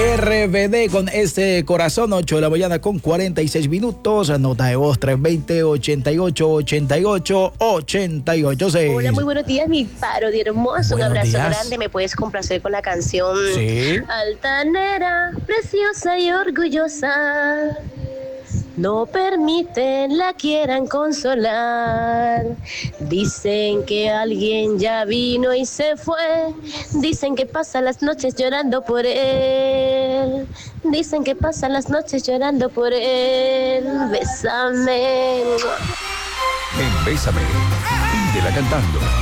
RBD con este corazón, 8 de la mañana con 46 minutos. Nota de voz 320-88-88-88. Hola, muy buenos días, mi parodia hermoso. Un abrazo grande. ¿Me puedes complacer con la canción? Sí. Altanera, preciosa y orgullosa. No permiten, la quieran consolar. Dicen que alguien ya vino y se fue. Dicen que pasa las noches llorando por él. Dicen que pasa las noches llorando por él. Bésame. En Bésame, pídela cantando.